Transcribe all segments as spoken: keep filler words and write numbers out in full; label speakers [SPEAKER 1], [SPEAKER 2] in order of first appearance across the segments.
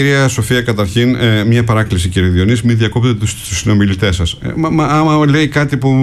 [SPEAKER 1] Κυρία Σοφία, καταρχήν, ε, μια παράκληση, κύριε Διονύση, μην διακόπτετε τους, τους συνομιλητές σας. Ε, μα, μα, άμα λέει κάτι που,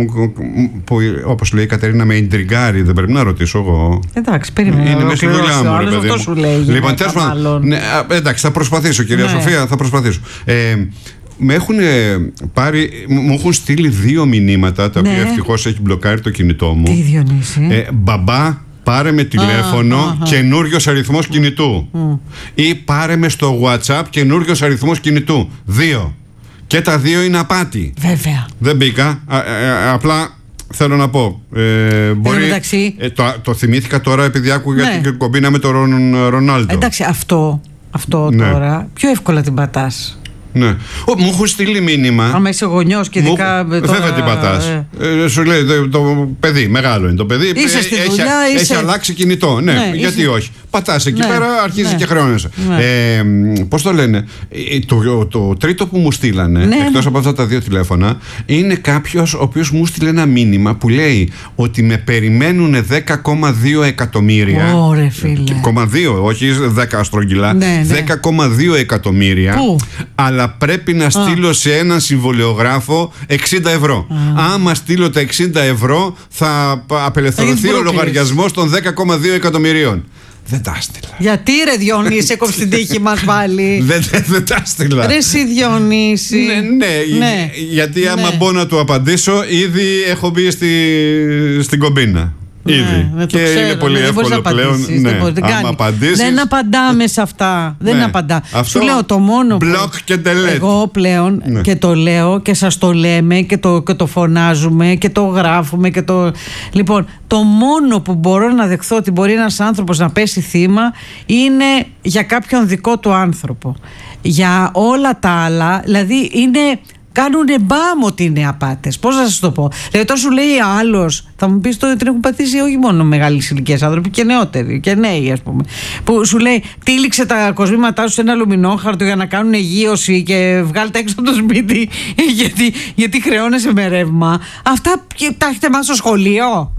[SPEAKER 1] που, όπως λέει η Κατερίνα, με ιντριγκάρει, δεν πρέπει να ρωτήσω εγώ.
[SPEAKER 2] Εντάξει, περίμενε.
[SPEAKER 1] Είναι μέσα στη δουλειά μου, ρε παιδί
[SPEAKER 2] αυτό
[SPEAKER 1] μου.
[SPEAKER 2] σου λέει.
[SPEAKER 1] Λοιπόν, τέλος πάντων. Ναι, εντάξει, θα προσπαθήσω, κυρία ναι. Σοφία, θα προσπαθήσω. Ε, με έχουν πάρει, μου έχουν στείλει δύο μηνύματα, τα οποία ναι. ευτυχώς έχει μπλοκάρει το κινητό μου.
[SPEAKER 2] Τι, Διονύση?
[SPEAKER 1] Ε, μπαμπά, πάρε με τηλέφωνο καινούριος αριθμός κινητού. Mm. Ή πάρε με στο WhatsApp καινούριος αριθμός κινητού. Δύο. Και τα δύο είναι απάτη.
[SPEAKER 2] Βέβαια.
[SPEAKER 1] Δεν μπήκα. Α, α, α, απλά θέλω να πω. Ε, μπορεί, ε, το, το θυμήθηκα τώρα επειδή άκουγα ναι. την κομπίνα με τον Ρον, Ρονάλντο.
[SPEAKER 2] Εντάξει, αυτό, αυτό ναι. τώρα πιο εύκολα την πατάς.
[SPEAKER 1] Ναι. Ο, μου έχουν στείλει μήνυμα.
[SPEAKER 2] Άμα είσαι γονιός και ειδικά.
[SPEAKER 1] Μου... Τώρα... Βέβαια την πατάς. Ε. Ε, σου λέει το, το παιδί, μεγάλο είναι το παιδί.
[SPEAKER 2] Είσαι στη
[SPEAKER 1] έχει,
[SPEAKER 2] δουλειά,
[SPEAKER 1] έχει
[SPEAKER 2] είσαι...
[SPEAKER 1] αλλάξει κινητό. Ναι, ναι γιατί είσαι... όχι. Πατάς εκεί ναι, πέρα, αρχίζει ναι, και χρεώνεσαι. Ναι. Ε, πώς το λένε, το, το, το τρίτο που μου στείλανε, ναι, εκτός από αυτά τα δύο τηλέφωνα, είναι κάποιος ο οποίος μου στείλε ένα μήνυμα που λέει ότι με περιμένουν δέκα κόμμα δύο εκατομμύρια.
[SPEAKER 2] Ωρε φίλε.
[SPEAKER 1] κόμμα δύο, όχι δέκα αστρογγυλά. Ναι, ναι. δέκα κόμμα δύο εκατομμύρια. Πού? Αλλά πρέπει να στείλω Α. σε έναν συμβολιογράφο εξήντα ευρώ. Α. Άμα στείλω τα εξήντα ευρώ, θα απελευθερωθεί ο λογαριασμός των δέκα κόμμα δύο εκατομμυρίων. Δεν τα στείλα.
[SPEAKER 2] Γιατί ρε Διονύση, έκοψε την τύχη μας πάλι.
[SPEAKER 1] Δεν, δεν, δεν τα στείλα.
[SPEAKER 2] Ρε εσύ Διονύση.
[SPEAKER 1] Ναι, ναι, ναι. Γιατί άμα ναι. μπω να του απαντήσω, ήδη έχω μπει στη, στην κομπίνα. Ήδη. Ναι, και ξέρω, είναι πολύ ναι, εύκολο πλέον. Ναι.
[SPEAKER 2] Δεν, απαντήσεις, δεν απαντάμε σε αυτά. Δεν ναι. απαντά. Αυτό σου λέω το μόνο.
[SPEAKER 1] Block και delete.
[SPEAKER 2] Εγώ πλέον ναι. και το λέω και σας το λέμε και το, και το φωνάζουμε και το γράφουμε και το. Λοιπόν, το μόνο που μπορώ να δεχθώ ότι μπορεί ένας άνθρωπος να πέσει θύμα είναι για κάποιον δικό του άνθρωπο. Για όλα τα άλλα, δηλαδή είναι. Κάνουν μπάμ ότι είναι απάτες. Πώς να σας το πω. Δηλαδή, τώρα σου λέει άλλος, θα μου πεις ότι την έχουν πατήσει όχι μόνο μεγάλες ηλικίες άνθρωποι και νεότεροι και νέοι, ας πούμε. Που σου λέει, τύλιξε τα κοσμήματά σου σε ένα αλουμινόχαρτο για να κάνουν εγείωση και βγάλτε έξω από το σπίτι γιατί, γιατί χρεώνεσαι με ρεύμα. Αυτά τα έχετε μάθει στο σχολείο.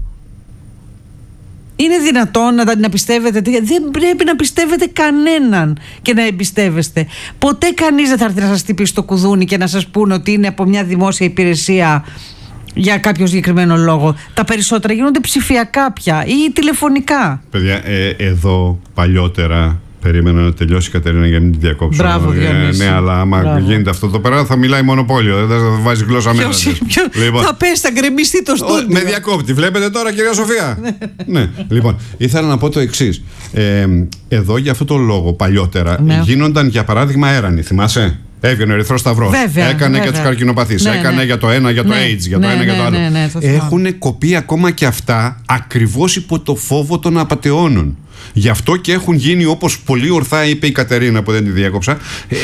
[SPEAKER 2] Είναι δυνατόν να, να πιστεύετε? Δεν πρέπει να πιστεύετε κανέναν και να εμπιστεύεστε. Ποτέ κανείς δεν θα έρθει να σας χτυπήσει το κουδούνι και να σας πούνε ότι είναι από μια δημόσια υπηρεσία για κάποιο συγκεκριμένο λόγο. Τα περισσότερα γίνονται ψηφιακά πια ή τηλεφωνικά. Παιδιά,
[SPEAKER 1] ε, εδώ παλιότερα περίμενα να τελειώσει η Κατερίνα για να μην τη διακόψω.
[SPEAKER 2] Μπράβο, Διονύση.
[SPEAKER 1] Ναι, αλλά άμα Μπράβο. γίνεται αυτό εδώ πέρα θα μιλάει μονοπόλιο. Δεν θα βάζει γλώσσα μέσα.
[SPEAKER 2] Λοιπόν, θα πέσει, θα γκρεμιστεί το στούντιο.
[SPEAKER 1] Με διακόπτη. Βλέπετε τώρα, κυρία Σοφία. ναι. Λοιπόν, ήθελα να πω το εξής. Ε, εδώ για αυτό το λόγο παλιότερα ναι. γίνονταν για παράδειγμα έρανοι. Θυμάσαι? Έβγαινε ο Ερυθρός Σταυρός. Έκανε βέβαια. για τους καρκινοπαθείς. Ναι, έκανε ναι. για το ένα, για το ναι. AIDS, για το ναι, ένα, ναι, για το άλλο. Ναι, ναι, ναι, έχουν κοπεί ακόμα και αυτά ακριβώς υπό το φόβο των απατεώνων. Γι' αυτό και έχουν γίνει, όπως πολύ ορθά είπε η Κατερίνα που δεν τη διέκοψα,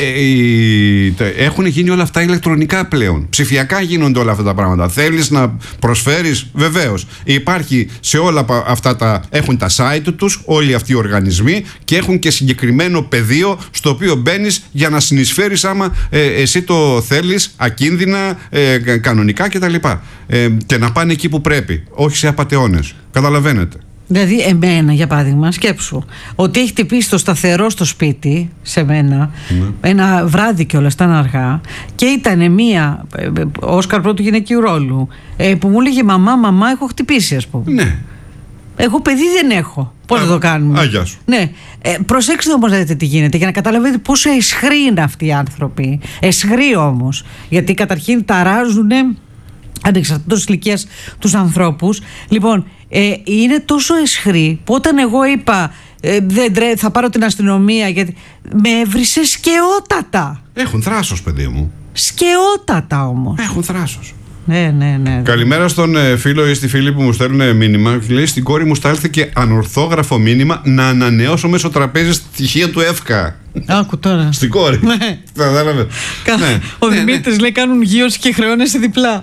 [SPEAKER 1] ε, έχουν γίνει όλα αυτά ηλεκτρονικά πλέον. Ψηφιακά γίνονται όλα αυτά τα πράγματα. Θέλεις να προσφέρεις, βεβαίως. Υπάρχει σε όλα αυτά τα. Έχουν τα site τους όλοι αυτοί οι οργανισμοί και έχουν και συγκεκριμένο πεδίο στο οποίο μπαίνεις για να συνεισφέρεις άμα ε, εσύ το θέλεις, ακίνδυνα, ε, κανονικά κτλ. Ε, και να πάνε εκεί που πρέπει, όχι σε απατεώνες. Καταλαβαίνετε.
[SPEAKER 2] Δηλαδή εμένα για παράδειγμα σκέψου ότι έχει τυπήσει το σταθερό στο σπίτι σε μένα ναι. ένα βράδυ κιόλας, ήταν αργά και ήταν μία Όσκαρ πρώτου γυναικείου ρόλου που μου έλεγε μαμά μαμά έχω χτυπήσει ας πούμε.
[SPEAKER 1] Ναι.
[SPEAKER 2] Εγώ παιδί δεν έχω. Πώς θα το κάνουμε?
[SPEAKER 1] Αγιά σου.
[SPEAKER 2] Ναι. Ε, προσέξτε όμως να δείτε τι γίνεται για να καταλαβαίνετε πόσο αισχροί είναι αυτοί οι άνθρωποι. Αισχροί όμως. Γιατί καταρχήν ταράζουνε ανεξαρτήτως ηλικίας τους ανθρώπους. Λοιπόν, ε, είναι τόσο αισχρή που όταν εγώ είπα ε, δεν, θα πάρω την αστυνομία γιατί με έβρισε σκαιότατα.
[SPEAKER 1] Έχουν θράσος, παιδί μου.
[SPEAKER 2] Σκαιότατα όμως.
[SPEAKER 1] Έχουν θράσος.
[SPEAKER 2] Ναι, ναι, ναι.
[SPEAKER 1] Καλημέρα στον ε, φίλο ή στη φίλη που μου στέλνουν μήνυμα. Λέει στην κόρη μου στάλθηκε ανορθόγραφο μήνυμα να ανανεώσω μέσω τραπέζι στοιχεία του ΕΦΚΑ.
[SPEAKER 2] Άκου τώρα.
[SPEAKER 1] Στην κόρη.
[SPEAKER 2] Ναι.
[SPEAKER 1] Κατάλαβε.
[SPEAKER 2] Ναι. Ο ναι, Δημήτρης ναι. λέει κάνουν γύρωση και χρεώνεσαι διπλά.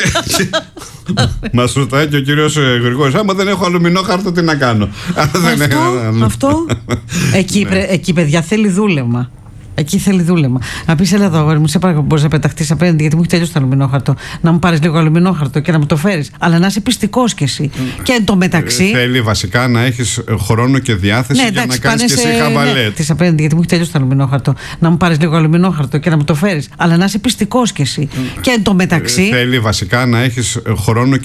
[SPEAKER 1] Μας ρωτάει και ο κύριος Γρηγόρης, άμα δεν έχω αλουμινόχαρτο τι να κάνω?
[SPEAKER 2] Αυτό, αυτό. εκεί, εκεί παιδιά θέλει δούλευμα. Εκεί θέλει δούλεμα. Να πει, έλα εδώ, μου σε παρακαλώ, μπορεί να πεταχτεί απέναντι, γιατί μου έχει τελειώσει το αλουμινόχαρτο. Να μου πάρει λίγο αλουμινόχαρτο και να μου το φέρει. Αλλά να είσαι πιστικό κι εσύ. Mm. Και εν τω μεταξύ.
[SPEAKER 1] Ε, θέλει βασικά να έχει χρόνο και διάθεση, ναι, για εντάξει, να κάνει και εσύ χαβαλέ. Ναι,
[SPEAKER 2] τη απέναντι, γιατί μου έχει τελειώσει το αλουμινόχαρτο. Να μου πάρει λίγο αλουμινόχαρτο και να μου το φέρει. Αλλά να είσαι πιστικό κι εσύ. Mm. Και εν τω μεταξύ.
[SPEAKER 1] Ε, θέλει βασικά να έχει χρόνο